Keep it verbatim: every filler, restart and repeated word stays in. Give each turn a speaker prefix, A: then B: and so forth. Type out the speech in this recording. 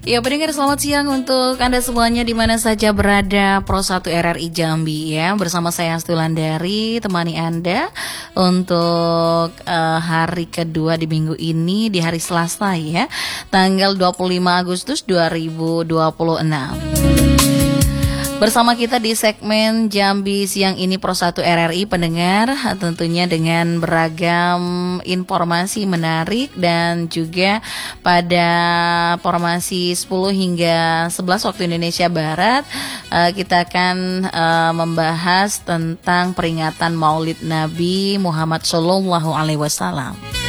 A: Ya pendengar, selamat siang untuk Anda semuanya di mana saja berada. Pro satu R R I Jambi ya, bersama saya Astulandari temani Anda untuk uh, hari kedua di minggu ini, di hari Selasa ya, tanggal dua puluh lima Agustus dua ribu dua puluh enam. Bersama kita di segmen Jambi siang ini Pro satu R R I pendengar, tentunya dengan beragam informasi menarik, dan juga pada formasi sepuluh hingga sebelas waktu Indonesia Barat uh, kita akan uh, membahas tentang peringatan Maulid Nabi Muhammad Shallallahu Alaihi Wasallam.